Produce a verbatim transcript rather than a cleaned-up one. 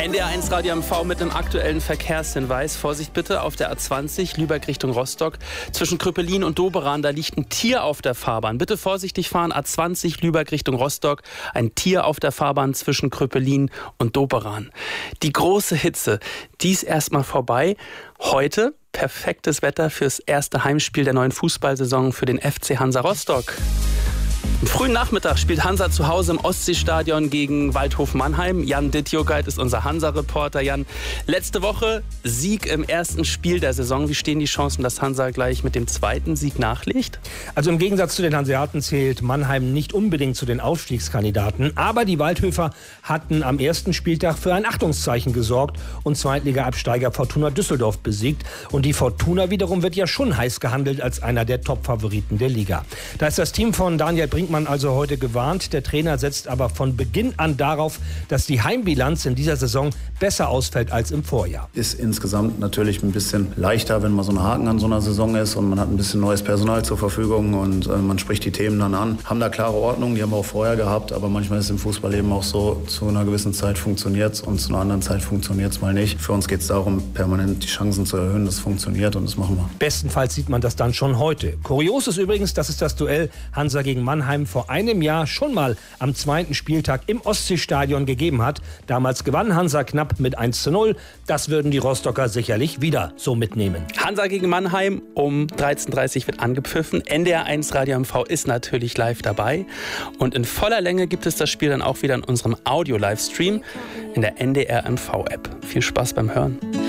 N D R eins Radio M V mit einem aktuellen Verkehrshinweis. Vorsicht bitte auf der A zwanzig, Lübeck Richtung Rostock. Zwischen Kröpelin und Doberan, da liegt ein Tier auf der Fahrbahn. Bitte vorsichtig fahren, A zwanzig, Lübeck Richtung Rostock. Ein Tier auf der Fahrbahn zwischen Kröpelin und Doberan. Die große Hitze, die ist erstmal vorbei. Heute perfektes Wetter fürs erste Heimspiel der neuen Fußballsaison für den F C Hansa Rostock. Am frühen Nachmittag spielt Hansa zu Hause im Ostseestadion gegen Waldhof Mannheim. Jan Dittjogait ist unser Hansa-Reporter. Jan, letzte Woche Sieg im ersten Spiel der Saison. Wie stehen die Chancen, dass Hansa gleich mit dem zweiten Sieg nachlegt? Also im Gegensatz zu den Hanseaten zählt Mannheim nicht unbedingt zu den Aufstiegskandidaten. Aber die Waldhöfer hatten am ersten Spieltag für ein Achtungszeichen gesorgt und Zweitliga-Absteiger Fortuna Düsseldorf besiegt. Und die Fortuna wiederum wird ja schon heiß gehandelt als einer der Top-Favoriten der Liga. Da ist das Team von Daniel Brinkmann also heute gewarnt. Der Trainer setzt aber von Beginn an darauf, dass die Heimbilanz in dieser Saison besser ausfällt als im Vorjahr. Ist insgesamt natürlich ein bisschen leichter, wenn mal so ein Haken an so einer Saison ist und man hat ein bisschen neues Personal zur Verfügung und äh, man spricht die Themen dann an. Haben da klare Ordnung, die haben wir auch vorher gehabt, aber manchmal ist es im Fußballleben auch so, zu einer gewissen Zeit funktioniert es und zu einer anderen Zeit funktioniert es mal nicht. Für uns geht es darum, permanent die Chancen zu erhöhen, das funktioniert und das machen wir. Bestenfalls sieht man das dann schon heute. Kurios ist übrigens, dass es das Duell Hansa gegen Mannheim vor einem Jahr schon mal am zweiten Spieltag im Ostseestadion gegeben hat. Damals gewann Hansa knapp mit eins zu null. Das würden die Rostocker sicherlich wieder so mitnehmen. Hansa gegen Mannheim um dreizehn Uhr dreißig wird angepfiffen. N D R eins Radio M V ist natürlich live dabei. Und in voller Länge gibt es das Spiel dann auch wieder in unserem Audio-Livestream in der N D R M V-App. Viel Spaß beim Hören.